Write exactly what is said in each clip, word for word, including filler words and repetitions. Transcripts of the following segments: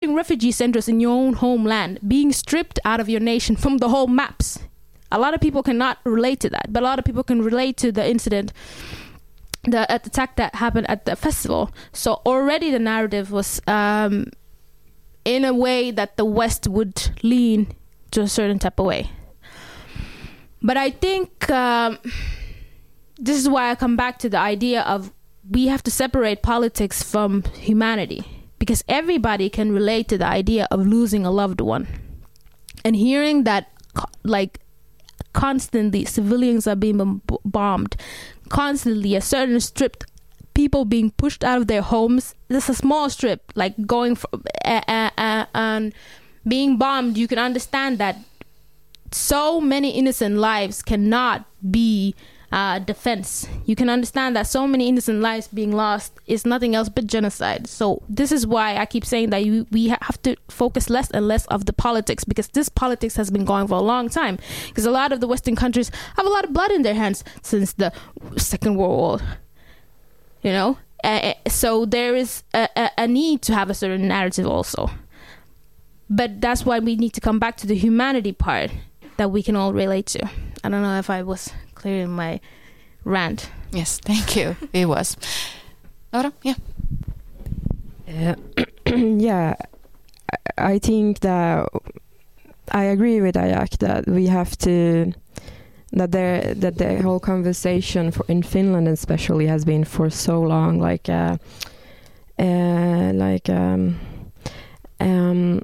having refugee centers in your own homeland, being stripped out of your nation from the whole maps. A lot of people cannot relate to that, but a lot of people can relate to the incident, the attack that happened at the festival. So already the narrative was um, in a way that the West would lean to a certain type of way. But I think um, this is why I come back to the idea of we have to separate politics from humanity, because everybody can relate to the idea of losing a loved one. And hearing that, like, constantly civilians are being b- bombed, constantly a certain strip, people being pushed out of their homes. This is a small strip, like going for, uh, uh, uh, and being bombed. You can understand that so many innocent lives cannot be uh, defense. You can understand that so many innocent lives being lost is nothing else but genocide. So this is why I keep saying that you, we have to focus less and less of the politics, because this politics has been going for a long time. Because a lot of the Western countries have a lot of blood in their hands since the Second World War. You know, uh, so there is a, a, a need to have a certain narrative also. But that's why we need to come back to the humanity part that we can all relate to. I don't know if I was clear in my rant. Yes, thank you. It was. Laura, yeah. Uh, yeah, I think that I agree with Ayak that we have to, that there that the whole conversation for, in Finland especially has been for so long, like uh, uh, like um, um,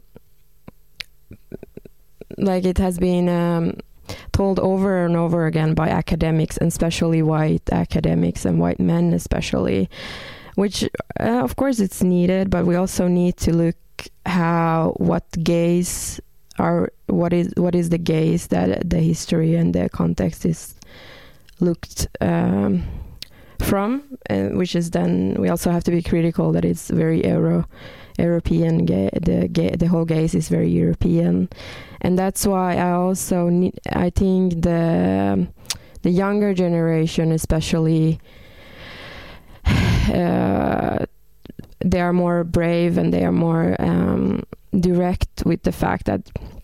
like it has been um, told over and over again by academics, and especially white academics and white men especially, which uh, of course it's needed, but we also need to look how what gaze are what is what is the gaze that the history and the context is looked um, from, uh, which is then we also have to be critical that it's very Euro European. Ga- the ga- the whole gaze is very European, and that's why I also need, I think the the younger generation especially, uh, they are more brave and they are more um, direct with the fact that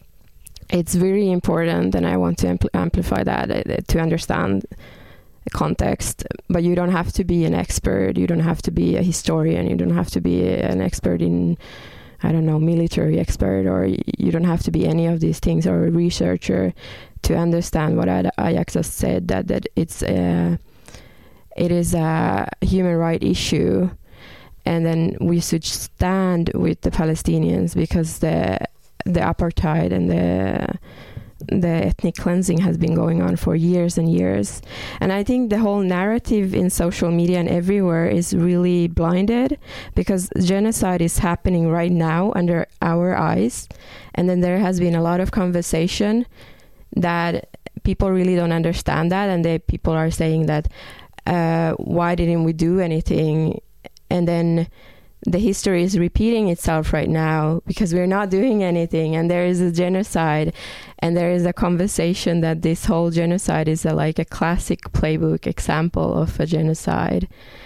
it's very important, and I want to ampl- amplify that uh, to understand the context. But you don't have to be an expert, you don't have to be a historian, you don't have to be an expert in, I don't know, military expert, or you don't have to be any of these things, or a researcher to understand what Ayak just said, that, that it's a, it is a human right issue. And then we should stand with the Palestinians, because the the apartheid and the the ethnic cleansing has been going on for years and years. And I think the whole narrative in social media and everywhere is really blinded, because genocide is happening right now under our eyes. And then there has been a lot of conversation that people really don't understand that, and they people are saying that uh, why didn't we do anything? And then the history is repeating itself right now because we're not doing anything, and there is a genocide, and there is a conversation that this whole genocide is a, like a classic playbook example of a genocide.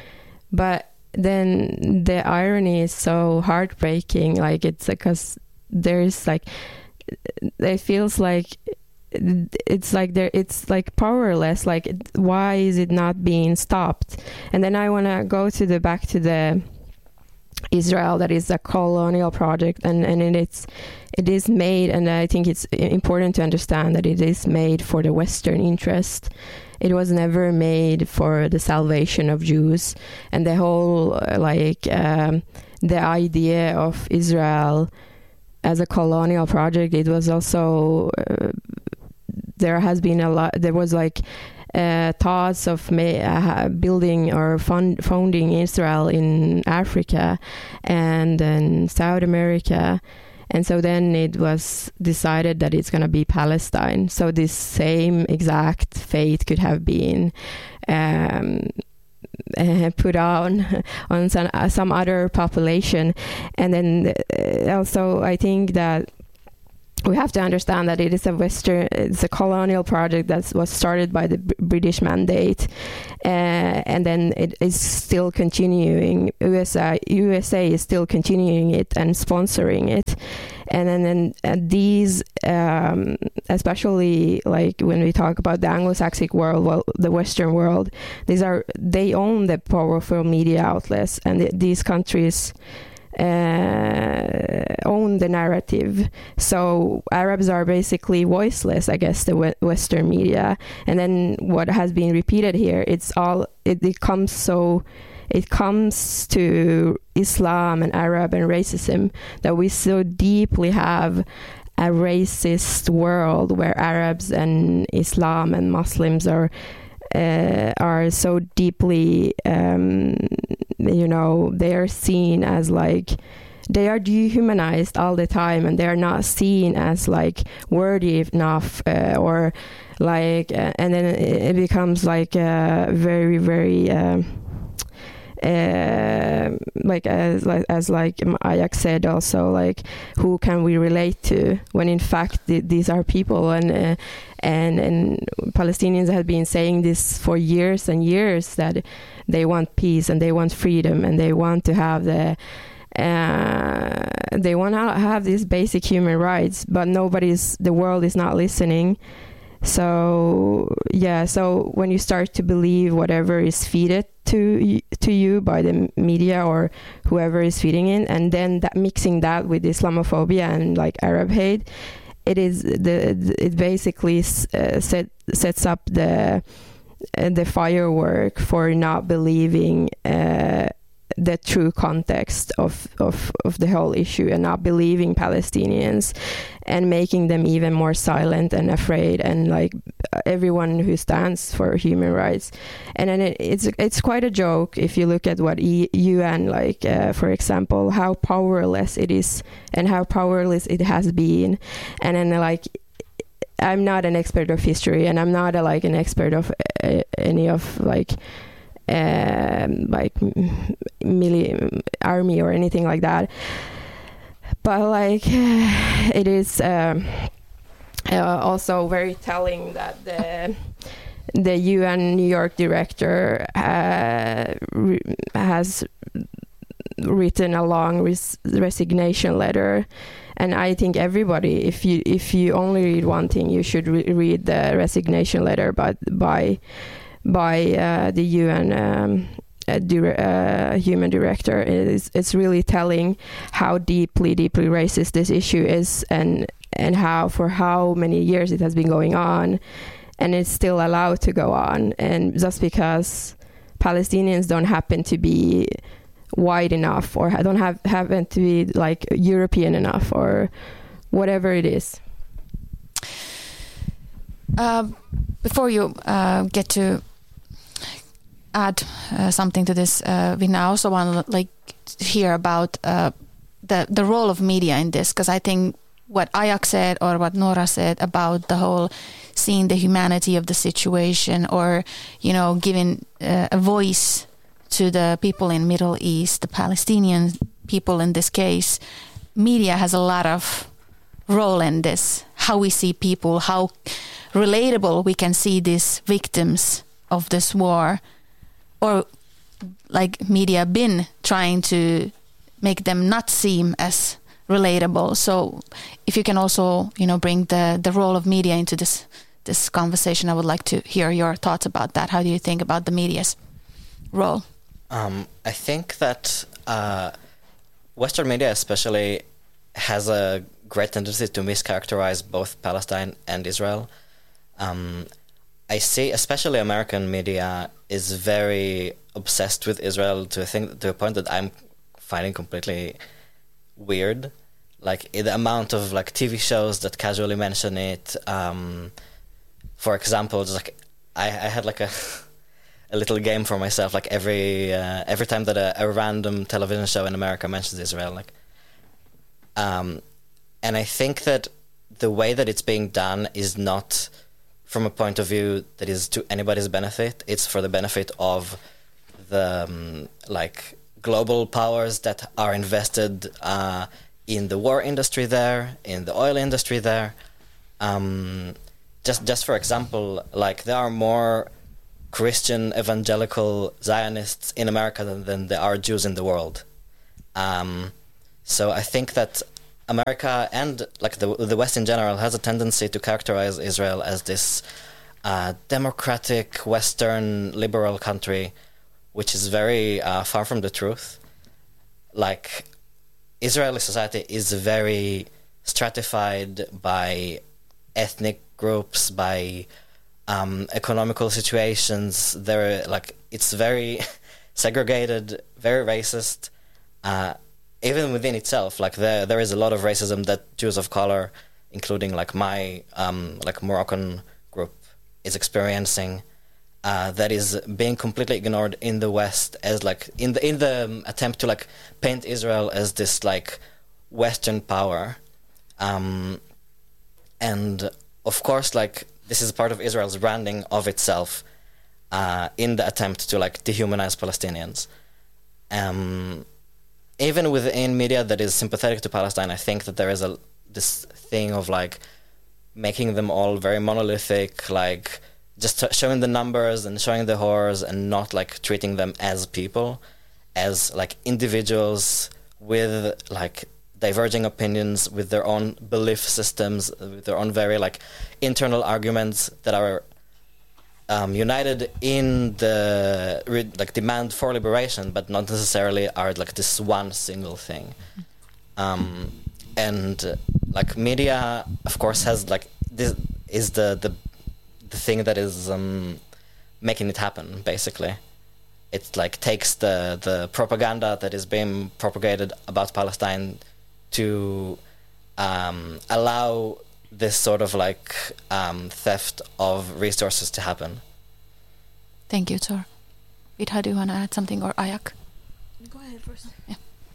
But then the irony is so heartbreaking, like it's because there's like, it feels like it's like there it's like powerless, like why is it not being stopped? And then I want to go to the back to the Israel, that is a colonial project, and and it's it is made, and I think it's important to understand that it is made for the Western interest. It was never made for the salvation of Jews. And the whole uh, like um, the idea of Israel as a colonial project, it was also uh, there has been a lot, there was like uh, thoughts of ma- uh, building or fund- founding Israel in Africa and in South America. And so then it was decided that it's going to be Palestine. So this same exact fate could have been um, uh, put on on some, uh, some other population. And then uh, also I think that we have to understand that it is a Western, it's a colonial project that was started by the B- British Mandate, uh, and then it is still continuing. U S A, U S A is still continuing it and sponsoring it, and then and, and these, um, especially like when we talk about the Anglo-Saxon world, well, the Western world, these are they own the powerful media outlets, and th- these countries. Uh, own the narrative, so Arabs are basically voiceless against the we- Western media. And then what has been repeated here, it's all it, it comes so it comes to Islam and Arab and racism, that we so deeply have a racist world where Arabs and Islam and Muslims are Uh, are so deeply, um, you know, they are seen as like, they are dehumanized all the time, and they are not seen as like worthy enough, uh, or like, uh, and then it, it becomes like a very, very, um, uh, like as like as like Ayak said also, like who can we relate to, when in fact th- these are people, and uh, and and Palestinians have been saying this for years and years, that they want peace and they want freedom and they want to have the uh, they want to have these basic human rights, but nobody's the world is not listening. So yeah, so when you start to believe whatever is fed to to you by the media or whoever is feeding it, and then that mixing that with Islamophobia and like Arab hate, it is the it basically uh, set sets up the uh, the firework for not believing uh, the true context of, of of the whole issue, and not believing Palestinians, and making them even more silent and afraid, and like everyone who stands for human rights. And then it, it's it's quite a joke if you look at what e- U N, like uh, for example, how powerless it is and how powerless it has been. And then like I'm not an expert of history, and I'm not a, like an expert of uh, any of like um, like mili- army or anything like that. But like it is um, uh, also very telling that the the U N New York director uh, re- has written a long res- resignation letter. And I think everybody, if you if you only read one thing, you should re- read the resignation letter by by by uh, the U N um, uh, dire- uh, human director. It is it's really telling how deeply deeply racist this issue is, and and how for how many years it has been going on, and it's still allowed to go on. And just because Palestinians don't happen to be wide enough, or don't have happen to be like European enough, or whatever it is. Uh, before you uh, get to add uh, something to this, uh, we now also want to like hear about uh, the the role of media in this, because I think what Ayak said or what Nora said about the whole seeing the humanity of the situation, or you know giving uh, a voice to the people in Middle East, the Palestinian people in this case, media has a lot of role in this. How we see people, how relatable we can see these victims of this war, or like media been trying to make them not seem as relatable. So if you can also, you know, bring the, the role of media into this this conversation, I would like to hear your thoughts about that. How do you think about the media's role? Um, I think that uh, Western media especially has a great tendency to mischaracterize both Palestine and Israel. Um, I see, especially American media, is very obsessed with Israel to a thing, to a point that I'm finding completely weird. Like the amount of like T V shows that casually mention it. Um, for example, just like I, I had like a. a little game for myself, like every uh, every time that a, a random television show in America mentions Israel, like, um, and I think that the way that it's being done is not from a point of view that is to anybody's benefit. It's for the benefit of the um, like global powers that are invested uh, in the war industry there, in the oil industry there. Um, just just for example, like there are more Christian evangelical Zionists in America than, than there are Jews in the world. Um, so I think that America and like the the West in general has a tendency to characterize Israel as this uh, democratic Western liberal country, which is very uh, far from the truth. Like Israeli society is very stratified by ethnic groups, by um, economical situations. There, like it's very segregated, very racist. Uh, even within itself, like there, there is a lot of racism that Jews of color, including like my um, like Moroccan group, is experiencing. Uh, that is being completely ignored in the West as like in the in the um, attempt to like paint Israel as this like Western power, um, and of course like this is part of Israel's branding of itself uh, in the attempt to like dehumanize Palestinians. Um, even within media that is sympathetic to Palestine, I think that there is a this thing of like making them all very monolithic, like just t- showing the numbers and showing the horrors and not like treating them as people, as like individuals with like diverging opinions, with their own belief systems, with their own very like internal arguments that are um, united in the re- like demand for liberation, but not necessarily are like this one single thing. Um, and uh, like media, of course, has like this is the the the thing that is um, making it happen. Basically, it like takes the the propaganda that is being propagated about Palestine to um, allow this sort of like um, theft of resources to happen. Thank you, Tor. Vidha, do you want to add something, or Ayak? Go ahead first. Yeah.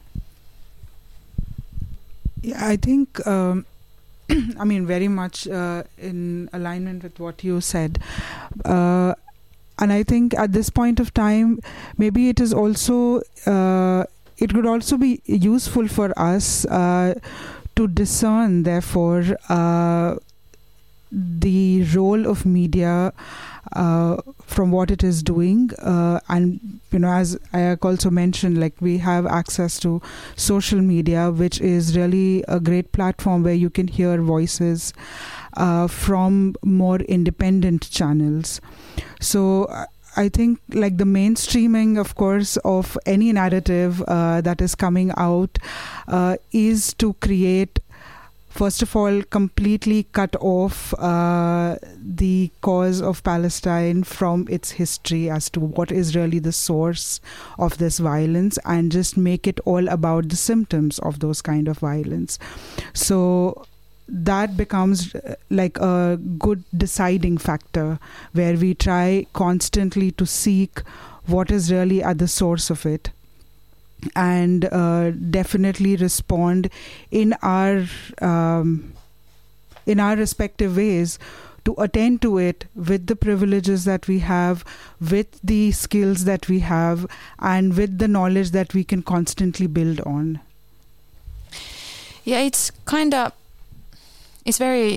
Yeah, I think, um, I mean, very much uh, in alignment with what you said. Uh, and I think at this point of time, maybe it is also, uh, it could also be useful for us uh, to discern, therefore, uh, the role of media uh, from what it is doing. Uh, and, you know, as Ayak also mentioned, like we have access to social media, which is really a great platform where you can hear voices uh, from more independent channels. So uh, I think like the mainstreaming, of course, of any narrative uh, that is coming out uh, is to create, first of all, completely cut off uh, the cause of Palestine from its history as to what is really the source of this violence, and just make it all about the symptoms of those kind of violence. So that becomes like a good deciding factor where we try constantly to seek what is really at the source of it, and uh, definitely respond in our um, in our respective ways to attend to it with the privileges that we have, with the skills that we have, and with the knowledge that we can constantly build on. Yeah, it's kind of, it's very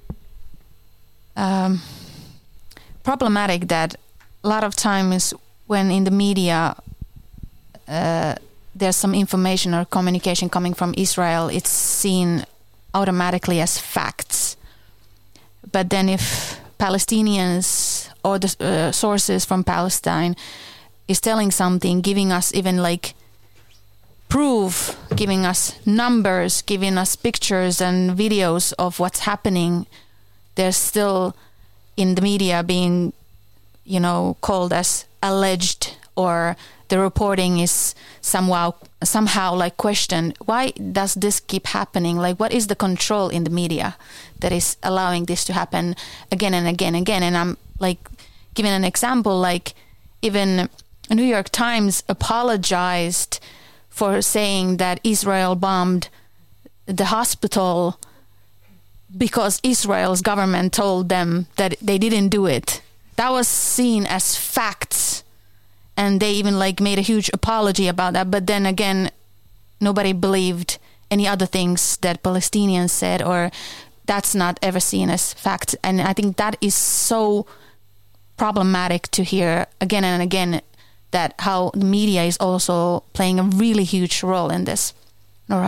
um, problematic that a lot of times when in the media uh, there's some information or communication coming from Israel, it's seen automatically as facts. But then if Palestinians or the uh, sources from Palestine is telling something, giving us even like proof, giving us numbers, giving us pictures and videos of what's happening, they're still in the media being, you know, called as alleged, or the reporting is somehow somehow like questioned. Why does this keep happening? Like, what is the control in the media that is allowing this to happen again and again and again? And I'm like giving an example, like even New York Times apologized for saying that Israel bombed the hospital because Israel's government told them that they didn't do it. That was seen as facts. And they even like made a huge apology about that. But then again, nobody believed any other things that Palestinians said, or that's not ever seen as fact. And I think that is so problematic to hear again and again, that how the media is also playing a really huge role in this. Nora?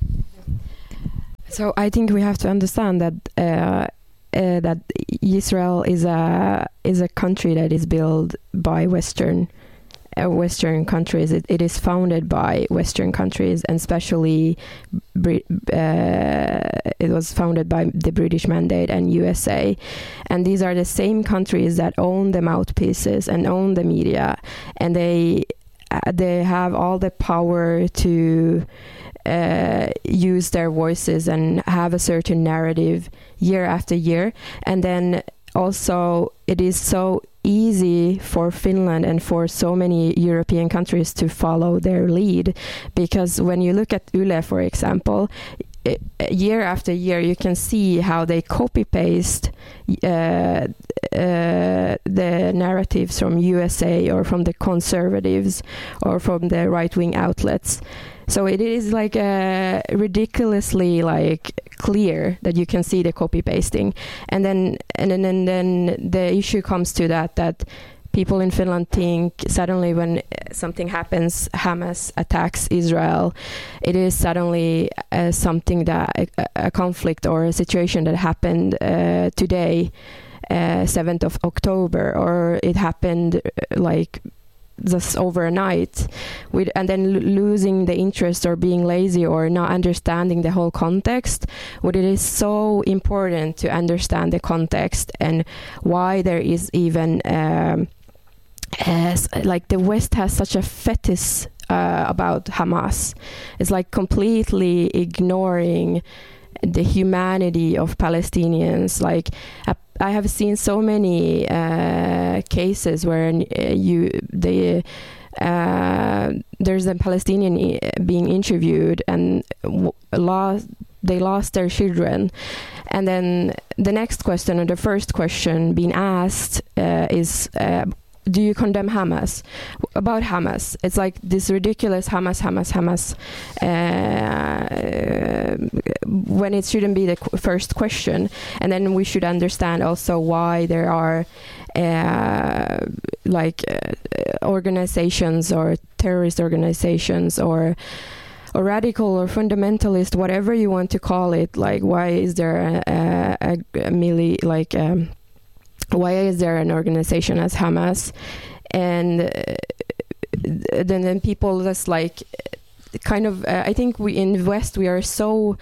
So I think we have to understand that uh, uh, that Israel is a is a country that is built by Western uh, Western countries. It, it is founded by Western countries, and especially Brit- uh, it was founded by the British Mandate and U S A. And these are the same countries that own the mouthpieces and own the media, and they uh, they have all the power to uh, use their voices and have a certain narrative year after year. And then also it is so easy for Finland and for so many European countries to follow their lead, because when you look at Yle, for example, it, year after year you can see how they copy paste uh, uh, the narratives from U S A or from the conservatives or from the right-wing outlets. So it is like uh, ridiculously like clear that you can see the copy pasting, and then and then and then the issue comes to that that people in Finland think suddenly when something happens, Hamas attacks Israel, it is suddenly uh, something that a, a conflict or a situation that happened uh, today, uh, seventh of October, or it happened uh, like just overnight, with and then l- losing the interest or being lazy or not understanding the whole context. What it is so important to understand the context and why there is even um, as like the West has such a fetish uh, about Hamas. It's like completely ignoring the humanity of Palestinians. Like a I have seen so many uh, cases where uh, you they uh, there's a Palestinian I- being interviewed and w- lost they lost their children, and then the next question or the first question being asked uh, is. Uh, Do you condemn Hamas? About Hamas, it's like this ridiculous Hamas, Hamas, Hamas, uh, when it shouldn't be the qu- first question. And then we should understand also why there are uh, like uh, organizations or terrorist organizations or or radical or fundamentalist, whatever you want to call it. Like, why is there a, a, a, a mili- like um, why is there an organization as Hamas? And uh, then, then people just like kind of, uh, I think we in the West, we are so,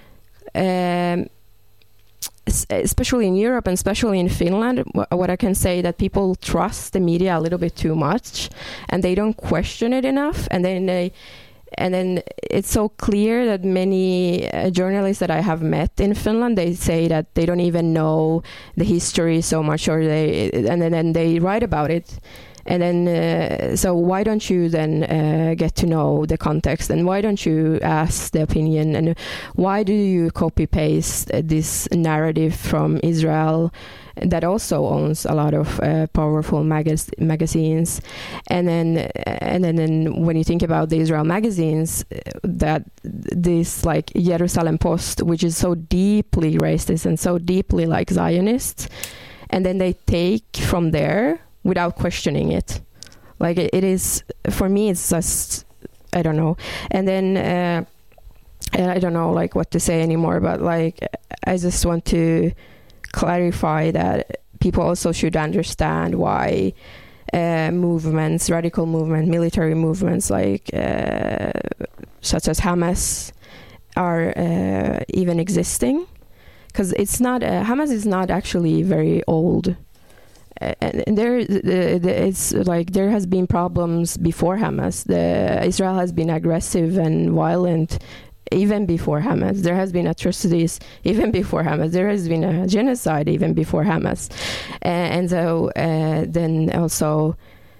um, s- especially in Europe and especially in Finland, wh- what I can say that people trust the media a little bit too much and they don't question it enough. And then they, And then it's so clear that many uh, journalists that I have met in Finland, they say that they don't even know the history so much, or they and then, then they write about it. And then, uh, so why don't you then uh, get to know the context, and why don't you ask the opinion, and why do you copy paste this narrative from Israel that also owns a lot of uh, powerful magaz- magazines, and then and then and when you think about the Israel magazines, that this like Jerusalem Post, which is so deeply racist and so deeply like Zionists, and then they take from there without questioning it. Like it, it is, for me, it's just, I don't know. And then uh, I don't know like what to say anymore, but like I just want to clarify that people also should understand why uh, movements, radical movement, military movements like uh, such as Hamas are uh, even existing. Because it's not, uh, Hamas is not actually very old. And there, the, the, it's like there has been problems before Hamas. The Israel has been aggressive and violent even before Hamas. There has been atrocities even before Hamas. There has been a genocide even before Hamas. Uh, and so uh, then also,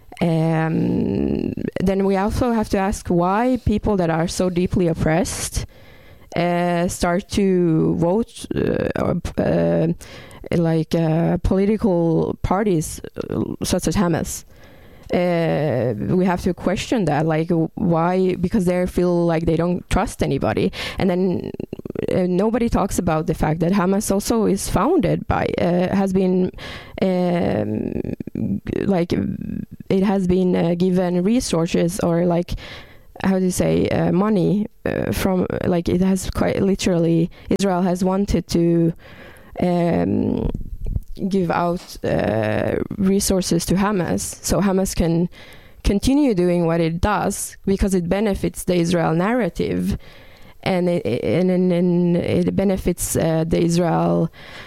um, then we also have to ask why people that are so deeply oppressed uh, start to vote uh, uh, like uh, political parties uh, such as Hamas. uh, we have to question that, like why, because they feel like they don't trust anybody. And then uh, nobody talks about the fact that Hamas also is founded by uh, has been um, like it has been uh, given resources, or like how do you say uh, money uh, from, like it has quite literally, Israel has wanted to um, give out uh, resources to Hamas, so Hamas can continue doing what it does because it benefits the Israel narrative, and it, and, and, and it benefits uh, the Israel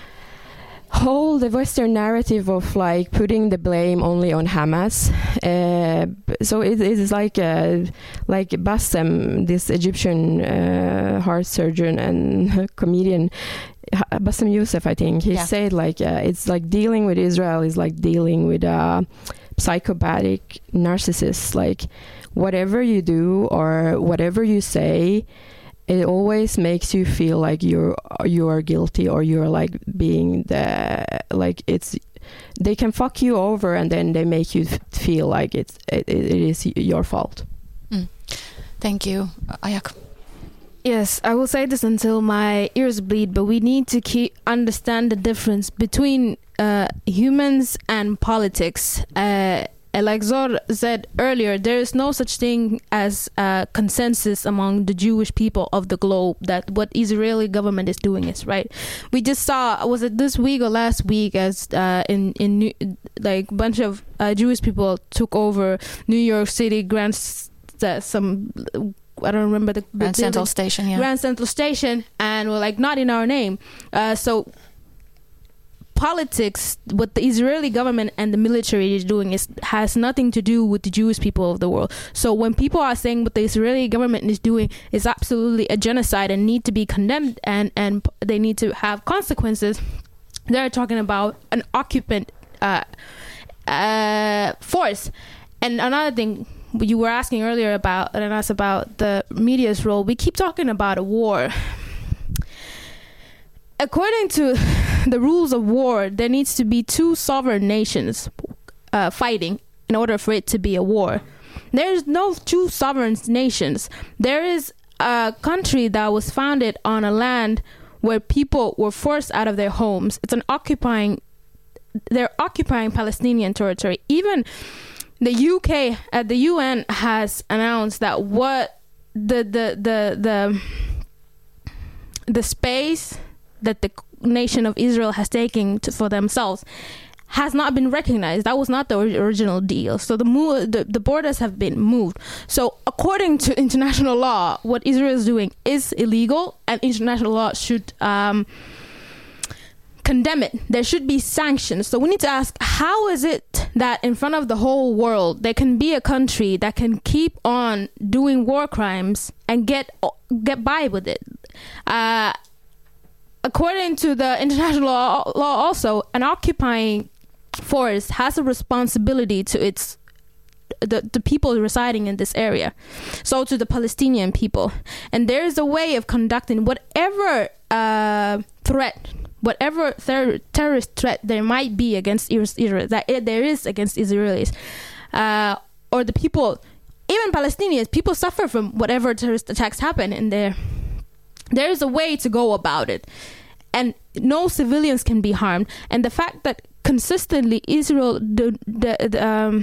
whole, the Western narrative of like putting the blame only on Hamas. Uh, so it is like uh, like Bassem, this Egyptian uh, heart surgeon and comedian, Bassem Youssef, I think, he yeah. said like uh, it's like dealing with Israel is like dealing with a psychopathic narcissist. Like whatever you do or whatever you say, it always makes you feel like you're you are guilty, or you're like being the like it's they can fuck you over and then they make you f- feel like it's it, it is your fault. Mm. Thank you, Ayak. Yes, I will say this until my ears bleed, but we need to keep understand the difference between uh, humans and politics. Uh, like Zor said earlier, there is no such thing as a consensus among the Jewish people of the globe that what Israeli government is doing is right. We just saw, was it this week or last week, as uh, in in New, like a bunch of uh, Jewish people took over New York City Grand uh, some. I don't remember the, the Grand Central Station, yeah. Grand Central Station, and we're like, not in our name. Uh, so politics, what the Israeli government and the military is doing is has nothing to do with the Jewish people of the world. So when people are saying what the Israeli government is doing is absolutely a genocide and need to be condemned and, and they need to have consequences, they're talking about an occupant uh, uh, force. And another thing, you were asking earlier about, and asked about the media's role. We keep talking about a war. According to the rules of war, there needs to be two sovereign nations uh, fighting in order for it to be a war. There is no two sovereign nations. There is a country that was founded on a land where people were forced out of their homes. It's an occupying, they're occupying Palestinian territory. Even the U K at the U N has announced that what the the the the the space that the nation of Israel has taken to, for themselves has not been recognized. That was not the original deal. So the, move, the the borders have been moved. So according to international law, what Israel is doing is illegal, and international law should um, condemn it. There should be sanctions. So we need to ask, how is it that in front of the whole world there can be a country that can keep on doing war crimes and get get by with it? Uh, according to the international law, law also, an occupying force has a responsibility to its the, the people residing in this area, so to the Palestinian people. And there is a way of conducting whatever uh, threat, whatever ter- terrorist threat there might be against Israel, that it, there is against Israelis, uh, or the people, even Palestinians, people suffer from whatever terrorist attacks happen in there. There is a way to go about it, and no civilians can be harmed. And the fact that consistently Israel the, the, the, um,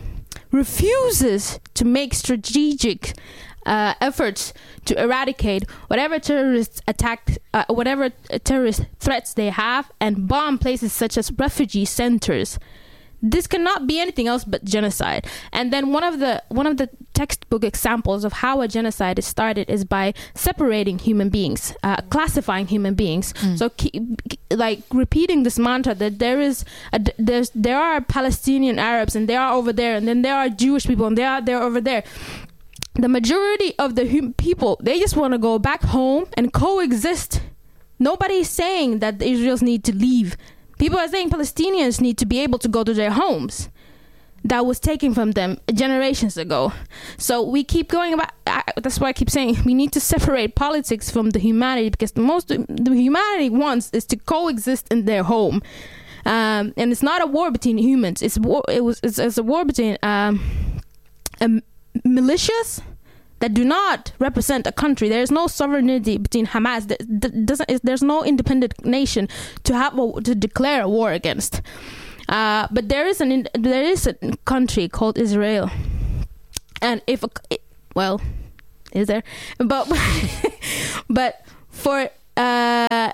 refuses to make strategic uh, efforts to eradicate whatever terrorist attack, uh, whatever terrorist threats they have, and bomb places such as refugee centers. This cannot be anything else but genocide. And then one of the one of the textbook examples of how a genocide is started is by separating human beings, uh, classifying human beings. Mm. So, keep, like repeating this mantra that there is a, there's there are Palestinian Arabs and they are over there, and then there are Jewish people and they are they're over there. The majority of the hum- people, they just want to go back home and coexist. Nobody's saying that the Israelis need to leave. People are saying Palestinians need to be able to go to their homes that was taken from them generations ago. So we keep going about, I, that's why I keep saying we need to separate politics from the humanity, because the most the humanity wants is to coexist in their home. um, and it's not a war between humans. It's war. It was. It's, it's a war between um, um, militias that do not represent a country. There is no sovereignty between Hamas. That, that doesn't. There's no independent nation to have a, to declare a war against. Uh, but there is an there is a country called Israel, and if a, well, is there? But but for uh,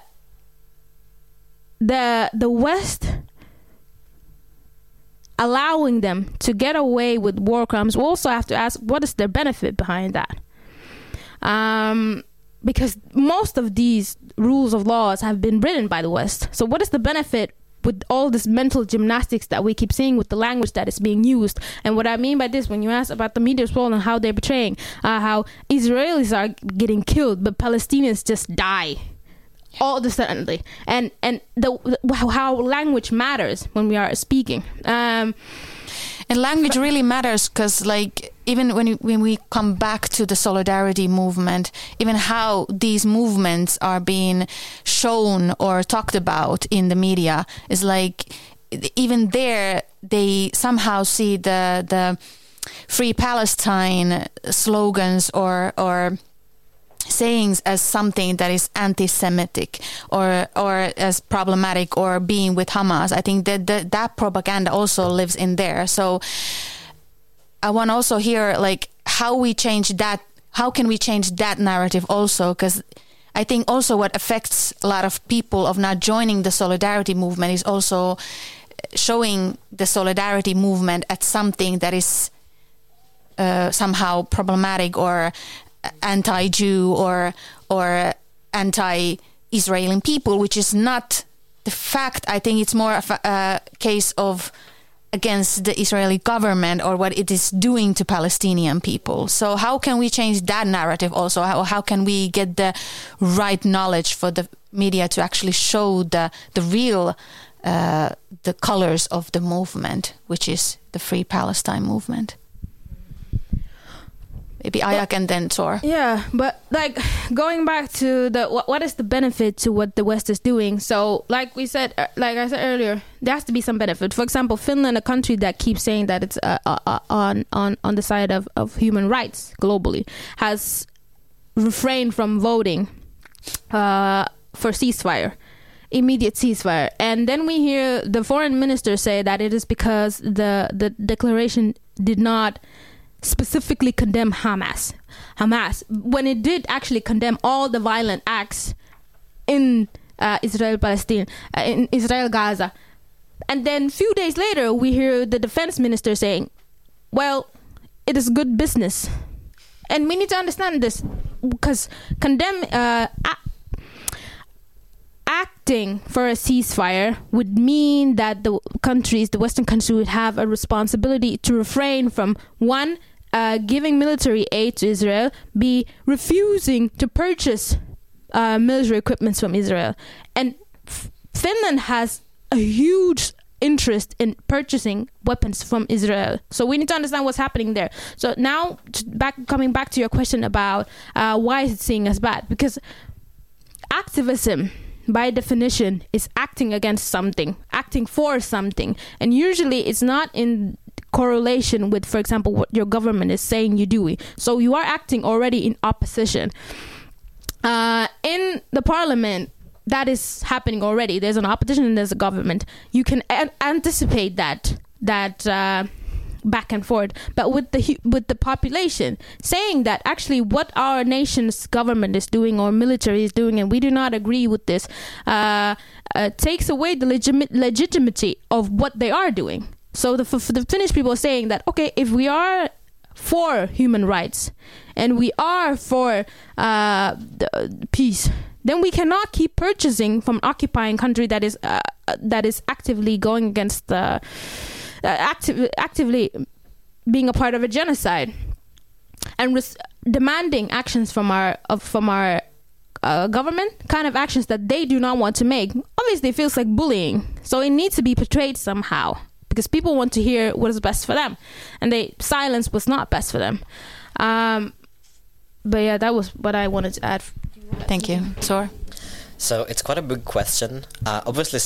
the the West allowing them to get away with war crimes, we also have to ask, what is their benefit behind that? Um, because most of these rules of laws have been written by the West. So what is the benefit with all this mental gymnastics that we keep seeing with the language that is being used? And what I mean by this, when you ask about the media's role and how they're portraying, uh, how Israelis are getting killed, but Palestinians just die. All of a sudden, and and the, the how language matters when we are speaking, um, and language really matters, because like even when you, when we come back to the solidarity movement, even how these movements are being shown or talked about in the media is like, even there they somehow see the the Free Palestine slogans or or sayings as something that is anti-Semitic or or as problematic, or being with Hamas. I think that that, that propaganda also lives in there. So I want to also hear like how we change that. How can we change that narrative also? Because I think also what affects a lot of people of not joining the solidarity movement is also showing the solidarity movement as something that is uh, somehow problematic or anti-Jew or or anti-Israeli people, which is not the fact. I think it's more of a, a case of against the Israeli government or what it is doing to Palestinian people. So how can we change that narrative also? How, how can we get the right knowledge for the media to actually show the the real uh, the colors of the movement, which is the Free Palestine movement? Maybe Ayak and then Tor. Yeah, but like going back to the what, what is the benefit to what the West is doing? So like we said, uh, like I said earlier, there has to be some benefit. For example, Finland, a country that keeps saying that it's uh, uh, on on on the side of, of human rights globally, has refrained from voting uh, for ceasefire, immediate ceasefire. And then we hear the foreign minister say that it is because the the declaration did not specifically condemn Hamas. Hamas, when it did actually condemn all the violent acts in uh, Israel, Palestine, uh, in Israel, Gaza. And then a few days later, we hear the defense minister saying, well, it is good business. And we need to understand this, because condemn, uh, a- acting for a ceasefire would mean that the countries, the Western countries, would have a responsibility to refrain from, one, Uh, giving military aid to Israel, be refusing to purchase uh, military equipment from Israel. And F- Finland has a huge interest in purchasing weapons from Israel. So we need to understand what's happening there. So now, t- back coming back to your question about uh, why is it seen as bad? Because activism, by definition, is acting against something, acting for something. And usually it's not in correlation with, for example, what your government is saying you're doing. So you are acting already in opposition. Uh, in the parliament, that is happening already. There's an opposition and there's a government. You can an- anticipate that that uh, back and forth. But with the hu- with the population saying that actually what our nation's government is doing or military is doing, and we do not agree with this, uh, uh, takes away the legit- legitimacy of what they are doing. So the, for the Finnish people are saying that, okay, if we are for human rights and we are for uh, the, peace, then we cannot keep purchasing from occupying country that is uh, that is actively going against the uh, active, actively being a part of a genocide and res- demanding actions from our of, from our uh, government, kind of actions that they do not want to make. Obviously, it feels like bullying, so it needs to be portrayed somehow, because people want to hear what is best for them, and they silence what's not best for them. Um, but yeah, that was what I wanted to add. Thank you. Tor? So it's quite a big question. Uh, obviously,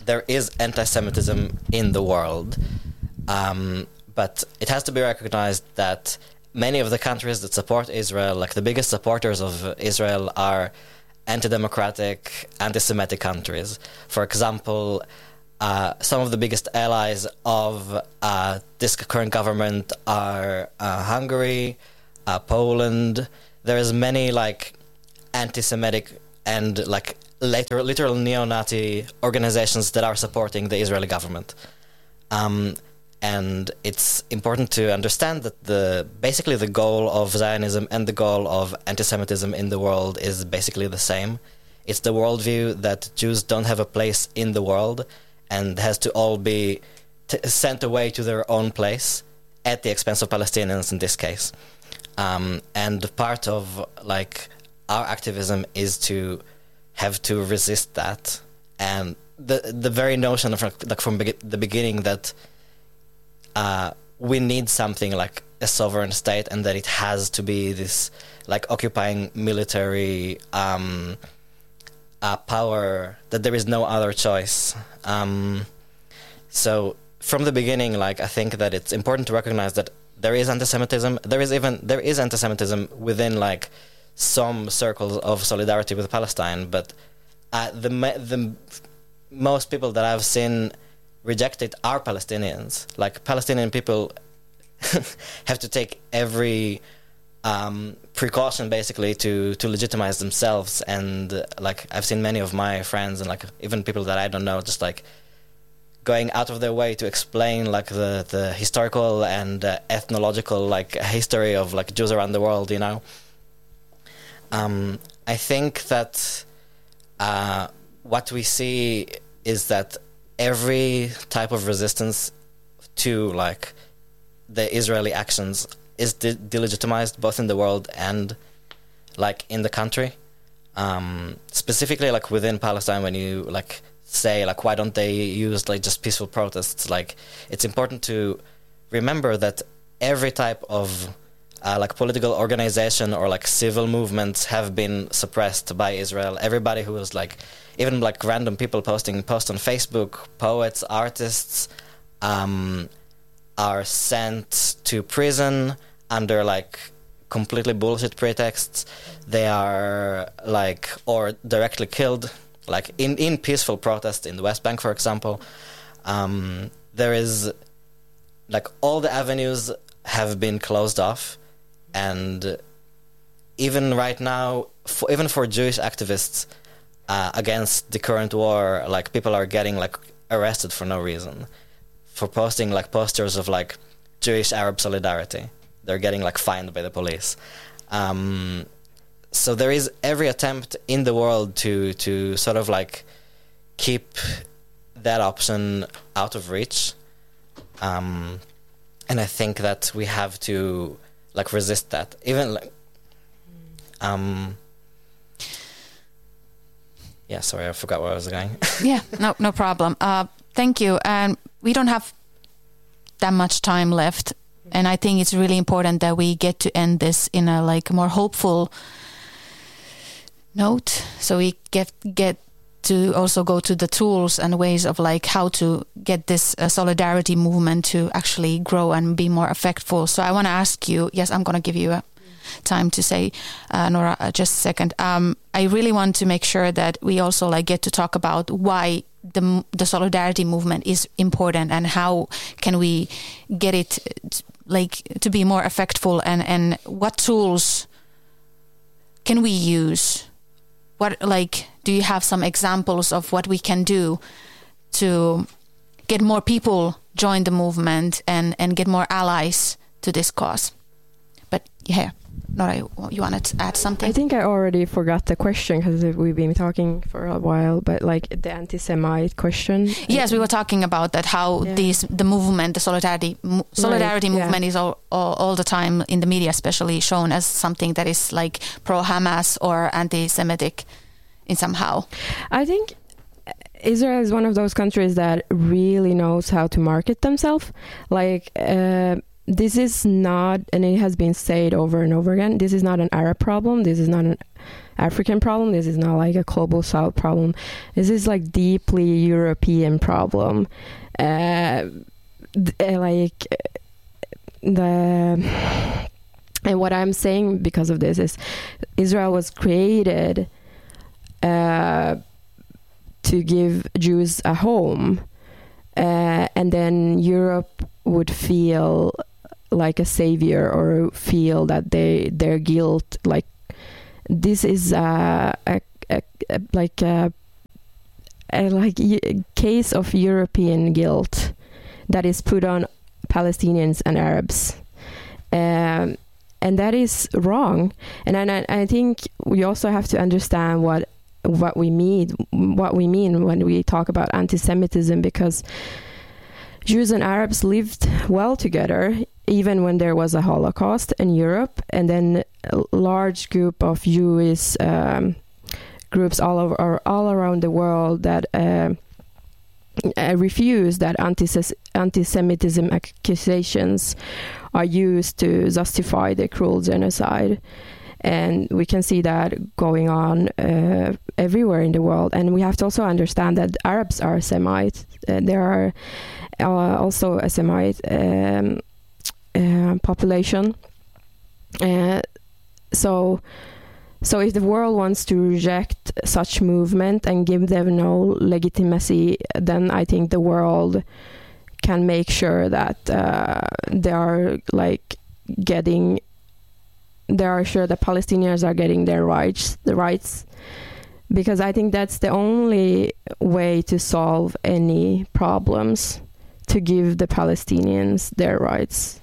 there is anti-Semitism in the world, um, but it has to be recognized that many of the countries that support Israel, like the biggest supporters of Israel, are anti-democratic, anti-Semitic countries. For example, uh, some of the biggest allies of uh, this current government are uh, Hungary, uh, Poland. There's many like anti-Semitic and like later, literal neo-Nazi organizations that are supporting the Israeli government. Um, and it's important to understand that the basically the goal of Zionism and the goal of anti-Semitism in the world is basically the same. It's the worldview that Jews don't have a place in the world and has to all be t- sent away to their own place at the expense of Palestinians in this case. Um, and part of like our activism is to have to resist that, and the the very notion of like from be- the beginning that uh, we need something like a sovereign state, and that it has to be this like occupying military um, uh, power, that there is no other choice. Um, so from the beginning, like I think that it's important to recognize that there is anti-Semitism. There is even there is anti-Semitism within like some circles of solidarity with Palestine, but uh, the the most people that I've seen reject it are Palestinians. Like Palestinian people have to take every um, precaution basically to to legitimize themselves, and uh, like I've seen many of my friends and like even people that I don't know just like going out of their way to explain like the the historical and uh, ethnological like history of like Jews around the world, you know. Um, I think that uh, what we see is that every type of resistance to like the Israeli actions is de- delegitimized both in the world and like in the country. Um, specifically, like within Palestine, when you like say like why don't they use like just peaceful protests? Like it's important to remember that every type of Uh, like political organization or like civil movements have been suppressed by Israel. Everybody who was like, even like random people posting posts on Facebook, poets, artists, um, are sent to prison under like completely bullshit pretexts. They are like, or directly killed, like in, in peaceful protest in the West Bank, for example. Um, there is like all the avenues have been closed off. And even right now, for, even for Jewish activists uh, against the current war, like people are getting like arrested for no reason for posting like posters of like Jewish Arab solidarity. They're getting like fined by the police. Um, so there is every attempt in the world to to sort of like keep that option out of reach. Um, and I think that we have to like resist that, even like um yeah sorry I forgot where I was going. Yeah, no no problem. Uh thank you. And we don't have that much time left, and I think it's really important that we get to end this in a like more hopeful note, so we get get to also go to the tools and ways of like how to get this uh, solidarity movement to actually grow and be more effectful. So I want to ask you, yes, I'm going to give you a time to say, uh, Nora, uh, just a second. Um, I really want to make sure that we also like get to talk about why the the solidarity movement is important and how can we get it like to be more effectful, and, and what tools can we use? What like do you have some examples of what we can do to get more people join the movement and, and get more allies to this cause? But yeah, Nora, you, you wanted to add something? I think I already forgot the question because we've been talking for a while, but like the anti-Semite question. Yes, we were talking about that, how yeah. these the movement, the solidarity solidarity right, movement yeah. is all, all all the time in the media, especially shown as something that is like pro-Hamas or anti-Semitic in somehow. I think Israel is one of those countries that really knows how to market themselves. Like uh, this is not, and it has been said over and over again, this is not an Arab problem, this is not an African problem, this is not like a global South problem, this is like deeply European problem. Uh, like the and what I'm saying because of this is Israel was created uh, to give Jews a home, uh, and then Europe would feel like a savior or feel that they their guilt, like this is a, a, a, a like a, a like a case of European guilt that is put on Palestinians and Arabs, um, and that is wrong. And I, I think we also have to understand what what we mean what we mean when we talk about anti-Semitism, because Jews and Arabs lived well together even when there was a Holocaust in Europe, and then a large group of Jewish um, groups all over or all around the world that uh, uh, refuse that anti- anti-Semitism accusations are used to justify the cruel genocide. And we can see that going on uh, everywhere in the world. And we have to also understand that Arabs are Semites. Uh, there are uh, also a Semite um, uh, population. Uh, so, so if the world wants to reject such movement and give them no legitimacy, then I think the world can make sure that uh, they are like getting. They are sure that Palestinians are getting their rights, the rights, because I think that's the only way to solve any problems, to give the Palestinians their rights.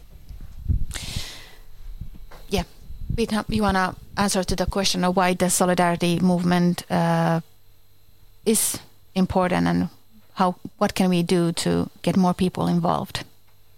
Yeah, Peter, you want to answer to the question of why the solidarity movement uh, is important, and how what can we do to get more people involved?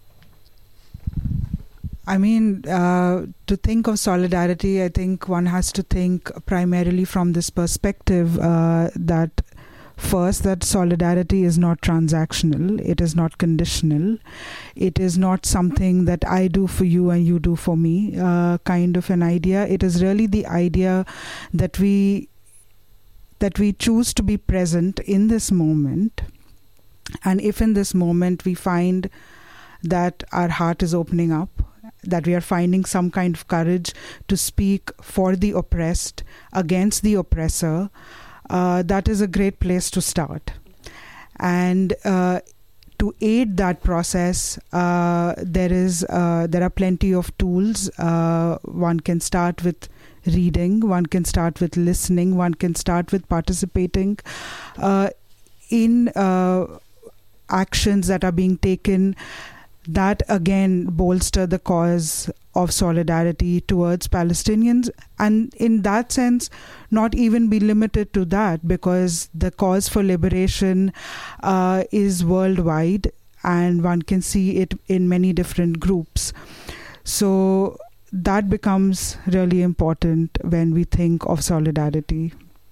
I mean, uh, to think of solidarity, I think one has to think primarily from this perspective uh, that first, that solidarity is not transactional, it is not conditional, it is not something that I do for you and you do for me uh, kind of an idea. It is really the idea that we that we choose to be present in this moment, and if in this moment we find that our heart is opening up, that we are finding some kind of courage to speak for the oppressed, against the oppressor, uh, that is a great place to start. And uh, to aid that process, uh, there is uh, there are plenty of tools. Uh, one can start with reading, one can start with listening, one can start with participating uh, in uh, actions that are being taken that again bolster the cause of solidarity towards Palestinians, and in that sense not even be limited to that, because the cause for liberation uh, is worldwide and one can see it in many different groups. So that becomes really important when we think of solidarity.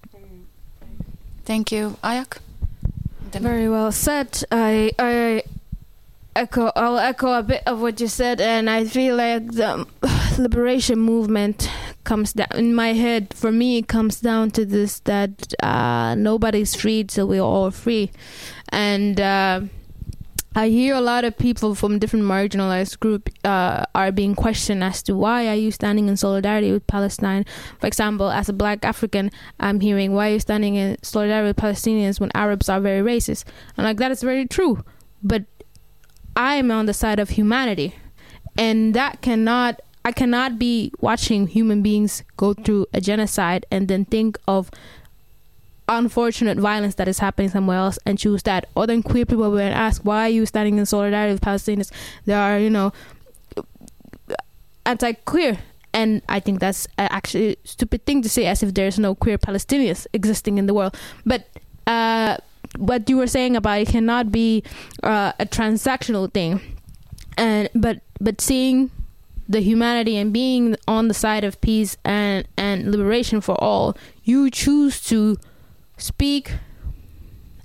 Thank you. Ayak? Very well said. I I echo I'll echo a bit of what you said, and I feel like the liberation movement comes down in my head. For me, it comes down to this, that uh, nobody's free till we're all free. And uh, I hear a lot of people from different marginalized groups uh, are being questioned as to why are you standing in solidarity with Palestine. For example, as a black African, I'm hearing, why are you standing in solidarity with Palestinians when Arabs are very racist? And like, that is very true. But I'm on the side of humanity, and that cannot, I cannot be watching human beings go through a genocide and then think of unfortunate violence that is happening somewhere else and choose that. Or then queer people will ask, why are you standing in solidarity with Palestinians? They are, you know, anti-queer. And I think that's actually a stupid thing to say, as if there's no queer Palestinians existing in the world. But uh what you were saying about it cannot be uh, a transactional thing, and but but seeing the humanity and being on the side of peace and and liberation for all, you choose to speak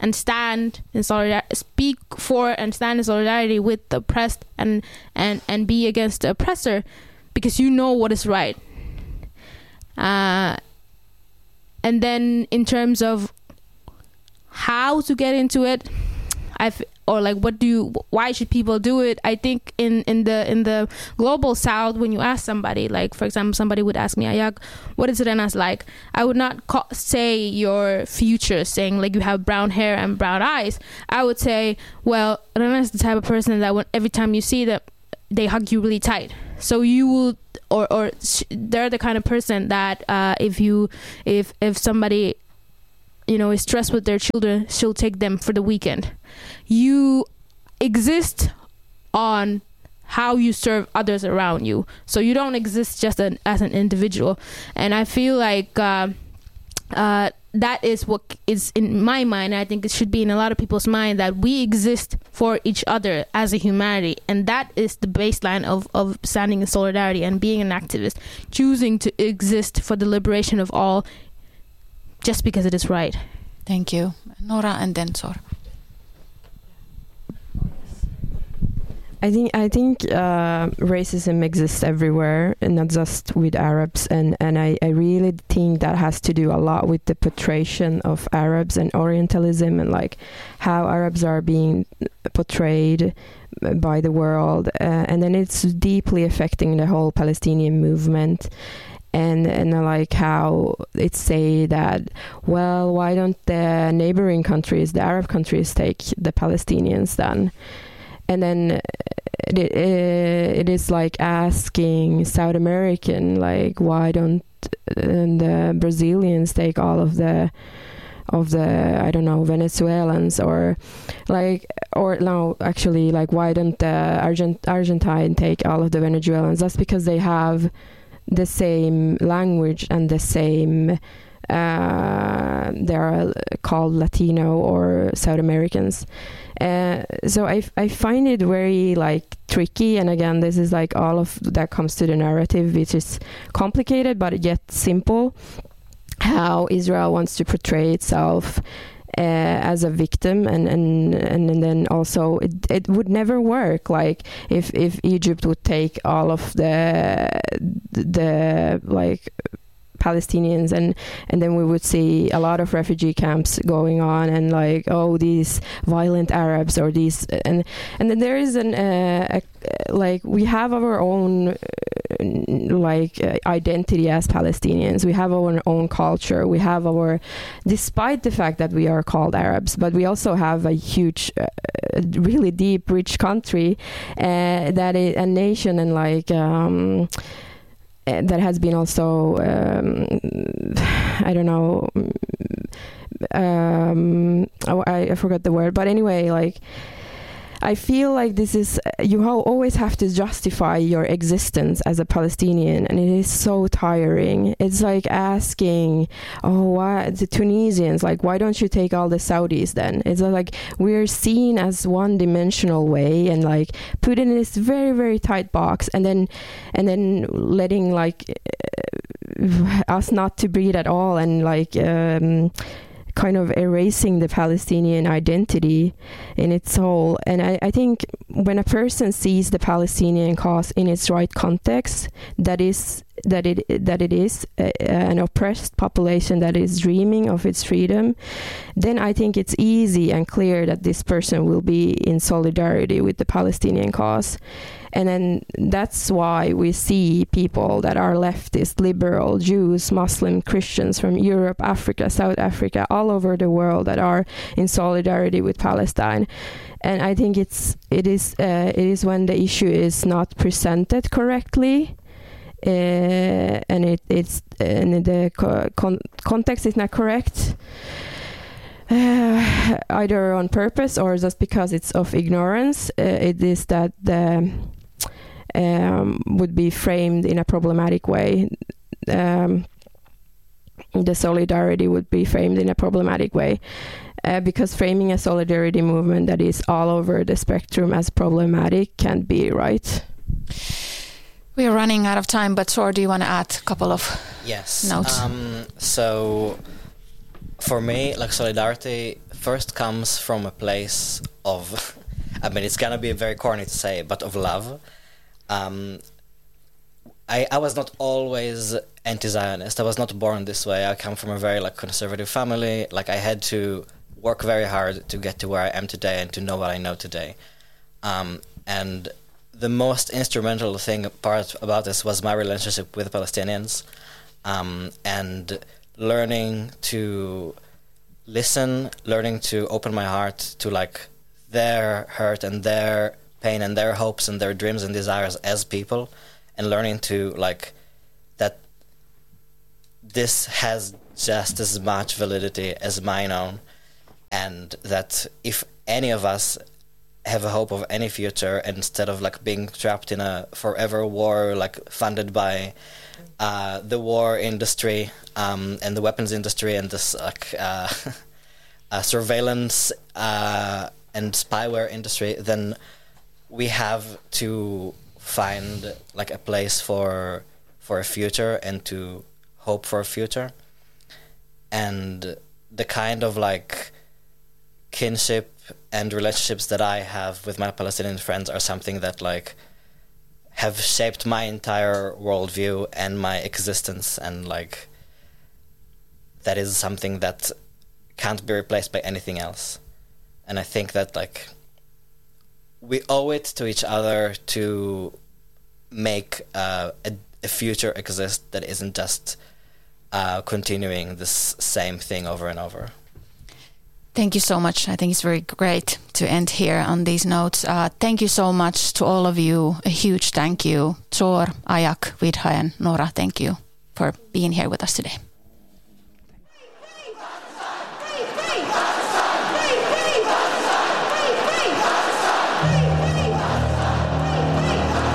and stand in solidarity, speak for and stand in solidarity with the oppressed, and and and be against the oppressor, because you know what is right. Uh, and then in terms of how to get into it, I've or like what do you, why should people do it? I think in in the in the global south, when you ask somebody, like for example somebody would ask me, Ayak, what is Renas like? I would not ca- say your future, saying like you have brown hair and brown eyes. I would say, well, Renas is the type of person that when, every time you see them, they hug you really tight. So you will, or or sh- they're the kind of person that uh, if you if if somebody, you know, is stressed with their children, she'll take them for the weekend. You exist on how you serve others around you. So you don't exist just an, as an individual. And I feel like uh, uh, that is what is in my mind. I think it should be in a lot of people's mind, that we exist for each other as a humanity. And that is the baseline of, of standing in solidarity and being an activist, choosing to exist for the liberation of all, just because it is right. Thank you. Nora and then Sor. I think I think uh, racism exists everywhere, and not just with Arabs, and, and I, I really think that has to do a lot with the portrayal of Arabs and Orientalism, and like how Arabs are being portrayed by the world, uh, and then it's deeply affecting the whole Palestinian movement. And and I like how it's say that, well, why don't the neighboring countries, the Arab countries, take the Palestinians then? And then it, it, it is like asking South American, like, why don't the Brazilians take all of the of the I don't know Venezuelans, or like or no actually like why don't the Argent Argentine take all of the Venezuelans? That's because they have the same language and the same uh, they're called Latino or South Americans. Uh, so I, I find it very like tricky, and again this is like all of that comes to the narrative, which is complicated but yet simple, how Israel wants to portray itself Uh, as a victim, and, and and then also it, it would never work. Like if if Egypt would take all of the the like Palestinians, and and then we would see a lot of refugee camps going on, and like, oh, these violent Arabs, or these, and and then there is an uh, a, like we have our own uh, like uh, identity as Palestinians. We have our own culture. We have our, despite the fact that we are called Arabs, but we also have a huge, uh, really deep, rich country uh, that is a nation, and like. Um, that has been also um, I don't know um, oh, I, I forgot the word, but anyway, like I feel like this is, you always have to justify your existence as a Palestinian, and it is so tiring. It's like asking, oh, why the Tunisians, like, why don't you take all the Saudis then? It's like we're seen as one-dimensional way, and like put in this very, very tight box, and then and then letting like us not to breathe at all, and like um kind of erasing the Palestinian identity in its whole. And I, I think when a person sees the Palestinian cause in its right context, that is that it that it is a, an oppressed population that is dreaming of its freedom, then I think it's easy and clear that this person will be in solidarity with the Palestinian cause. And then that's why we see people that are leftist, liberal, Jews, Muslim, Christians from Europe, Africa, South Africa, all over the world that are in solidarity with Palestine. And I think it's it is uh, it is when the issue is not presented correctly, uh, and it it's and the con- context is not correct. Uh, either on purpose or just because it's of ignorance, uh, it is that the um, would be framed in a problematic way. Um, the solidarity would be framed in a problematic way, uh, because framing a solidarity movement that is all over the spectrum as problematic can't be right. We are running out of time, but Sor, do you want to add a couple of yes. notes? Um, so, for me, like solidarity first comes from a place of, I mean, it's gonna be very corny to say, but of love. Um, I, I was not always anti-Zionist. I was not born this way. I come from a very like conservative family. Like I had to work very hard to get to where I am today and to know what I know today. Um, and the most instrumental thing part about this was my relationship with Palestinians, um, and learning to listen, learning to open my heart to like their hurt and their pain and their hopes and their dreams and desires as people, and learning to like that this has just as much validity as mine own, and that if any of us have a hope of any future instead of like being trapped in a forever war like funded by uh, the war industry um, and the weapons industry and this like uh, uh, surveillance uh, and spyware industry, then we have to find like a place for for a future and to hope for a future. And the kind of like kinship and relationships that I have with my Palestinian friends are something that like have shaped my entire worldview and my existence, and like that is something that can't be replaced by anything else. And I think that like we owe it to each other to make uh, a, a future exist that isn't just uh, continuing this same thing over and over. Thank you so much. I think it's very great to end here on these notes. Uh, thank you so much to all of you. A huge thank you. Tzor, Ayak, Vidhaen, Nora, thank you for being here with us today.